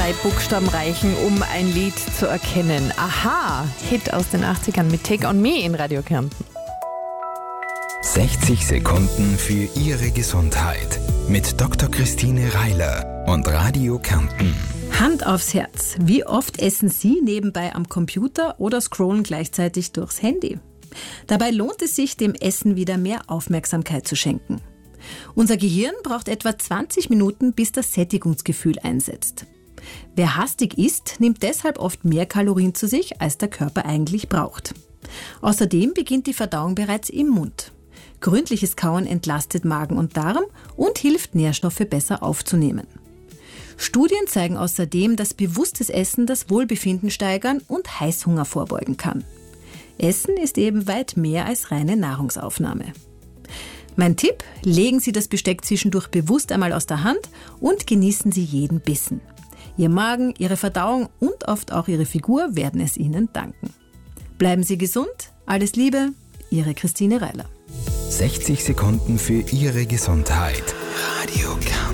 3 Buchstaben reichen, um ein Lied zu erkennen. Aha, Hit aus den 80ern mit Take On Me in Radio Kärnten. 60 Sekunden für Ihre Gesundheit mit Dr. Christine Reiler und Radio Kärnten. Hand aufs Herz. Wie oft essen Sie nebenbei am Computer oder scrollen gleichzeitig durchs Handy? Dabei lohnt es sich, dem Essen wieder mehr Aufmerksamkeit zu schenken. Unser Gehirn braucht etwa 20 Minuten, bis das Sättigungsgefühl einsetzt. Wer hastig isst, nimmt deshalb oft mehr Kalorien zu sich, als der Körper eigentlich braucht. Außerdem beginnt die Verdauung bereits im Mund. Gründliches Kauen entlastet Magen und Darm und hilft, Nährstoffe besser aufzunehmen. Studien zeigen außerdem, dass bewusstes Essen das Wohlbefinden steigern und Heißhunger vorbeugen kann. Essen ist eben weit mehr als reine Nahrungsaufnahme. Mein Tipp: legen Sie das Besteck zwischendurch bewusst einmal aus der Hand und genießen Sie jeden Bissen. Ihr Magen, Ihre Verdauung und oft auch Ihre Figur werden es Ihnen danken. Bleiben Sie gesund, alles Liebe, Ihre Christine Reiler. 60 Sekunden für Ihre Gesundheit. Radio Kärnten.